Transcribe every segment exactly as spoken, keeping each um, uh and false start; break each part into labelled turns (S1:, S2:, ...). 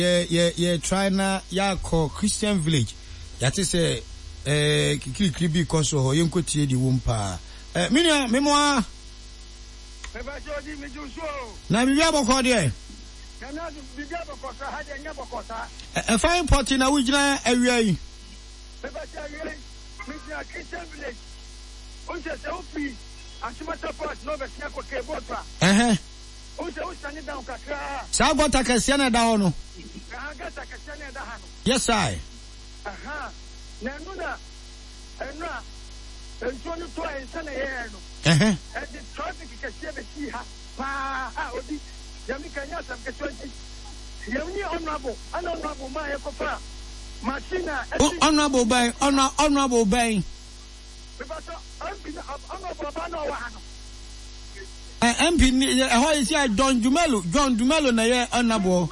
S1: Yeah, yeah, yeah. Try na ya call Christian Village. Yati say eh kikiri kribi koso ho yenko tie di wumpa. Eh minia memoa.
S2: Beba jodi mi juso.
S1: Na mi bia boko de.
S2: Na na bi bia boko sa ha de nya boko sa.
S1: Eh fine party na wujina awia yi.
S2: Beba jodi mi dia Christian Village. Onse se ofi Achimata Port no be sia ko ke botwa.
S1: Eh eh.
S2: Onse o sani down kakra.
S1: Sa gota kese na da ho no.
S2: Na gota kese na da ha no.
S1: Yes I.
S2: Aha. Na nuna enra entoni to ensa na ye no.
S1: Eh eh.
S2: E di traffic kese be si ha. Pa ha odi yami kanya sam kese odi. Yami honorable, honorable ma ye ko fa. Machina.
S1: Honorable by honor honorable by. Eh M P eh ho isi John Dumelo John Dumelo na ye honorable.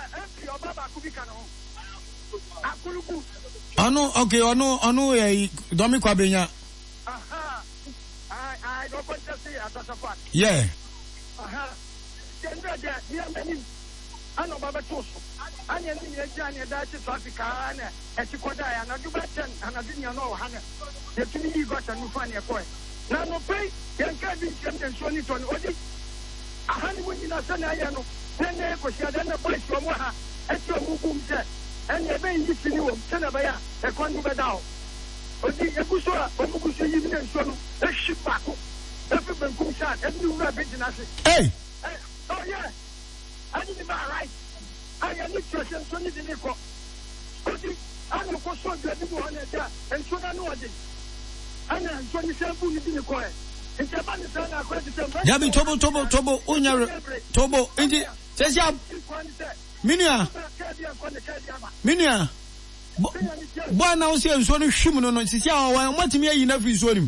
S1: Ono okay ono ono eh Domi Kwabenya.
S2: Aha. I I don't want to say at the fact.
S1: Yeah.
S2: Aha. Kendra dia dia meni. Ano baba toso. Anya ni ye jani da chi traffic ana. E chi koda ya na duba ten ana dinya no hana. Ye tumi yi gota nu fa ne ko. Na no pay yan ka bi kem den so ni ton odi. Aha ni mo ni na sana ya no. Ne ne ko sia da na police mo ha. E ti o mu kum se. Anya be yi fini wo tena ba ya. E ko ndu be dawo. Odi e ku so a o mu ku so yi ni so no. E shi pa ko. E fi ben kum sa. E ni ura be dina se.
S1: Hey.
S2: Oh yeah. I didn't buy right. I am not sure I'm going to go. I am going to go to the one and so I know it. I am going to say, "Who is in the choir?" And Japan is not going to say,
S1: Yabi tobo tobo tobo unya tobo inji sesia minia minia bo na o se nso no hwim no no sesia o matimi ayi na fi so nim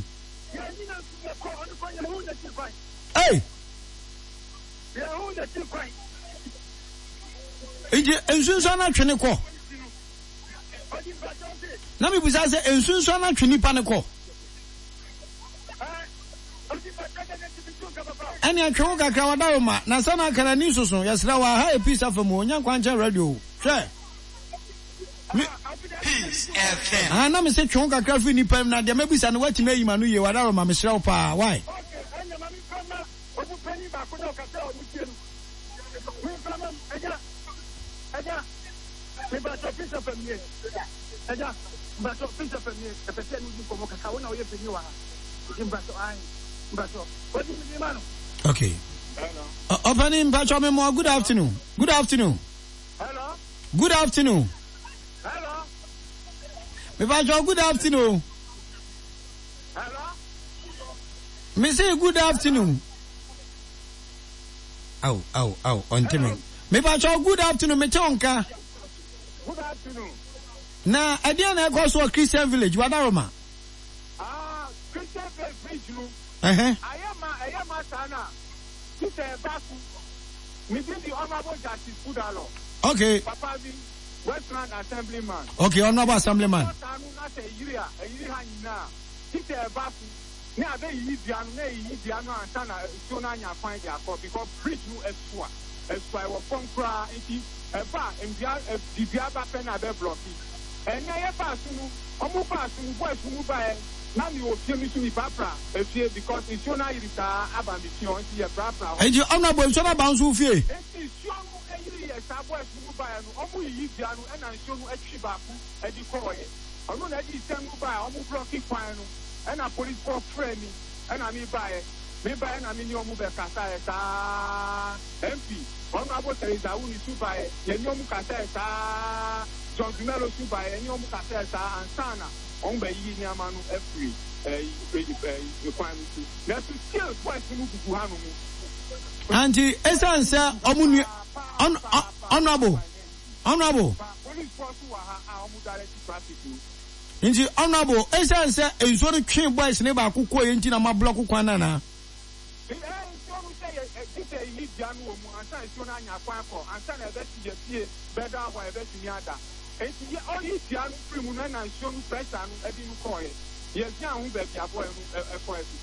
S1: hey Eje ensunso na twene ko. Na me busa se ensunso na twene pa ne ko. Ani atwo kakra wada ma na sana kara ni soso yasra wa ha peace afam onya kwanche radio. Hwe. Peace F M. Ah na me se twon kakra fi ni pam na de me busa no watime ayi ma no ye wada ma me sra pa. Why?
S2: Aja, me bato pisa famille. Aja, bato pisa famille. E pese nu ko mo ka wona o ye peni wa. Jim bato ai, bato. What do you mean?
S1: Okay. Hello. Uh, opening bato me more good afternoon. Good afternoon.
S2: Hello.
S1: Good afternoon.
S2: Hello.
S1: Me bato good afternoon.
S2: Hello.
S1: Me say good afternoon. Ow, ow, ow, on time. Me bacho good afternoon me chonka.
S2: Good afternoon.
S1: Na adia na go so Christian Village wadaroma.
S2: Ah, Christian Village you.
S1: Eh eh.
S2: Ayama ayama sana. Kite baku. Me be the honorable justice Udalo.
S1: Okay.
S2: Papa bi Westland Assemblyman.
S1: Okay, honorable Assemblyman.
S2: Tanu na se yiria, yiri ha nyina. Kite baku. Ni abe yi dia no na yi dia no anta na so na nya kwan dia ko because bridge no esua. Esua wo fon kra enti eba mbia bibia ba pe na be blocki. Enya ye ba sunu, omu ba sunu bo sunu ba e na mi o fie mi sunu papra efie because issue na yiri ta aba mi fie on ye papra.
S1: Eji honorable so na ba nso fie.
S2: Enti issue no e yiri ye sa bo sunu ba e no omu yi dia no e na issue no atwi ba ku e di ko ye. Onu na di senu ba omu blocki kwan no. And a police for friend and I mean by it. Me by and I mean your move Cassa M P. One about there is a woman to buy it. Your Cassa John Dumelo to buy and your Cassa and Sana on by Yamanu every requirement. That's still quite to move to Hanu.
S1: Auntie, essence, Omuni honorable. Honorable.
S2: Police force who are direct traffic.
S1: Inji honorable esa se enso de twen boys ne ba kokko ye ntina ma block kwan na na
S2: eh so mu say e say yi dia no mu ansa enso na anya kwan ko ansa na be ti ye tie beda ho e be ti mi ada enti ye o yi dia no free mu na na enso no pressure no e di no ko ye ye dia ho be bia boy no e ko e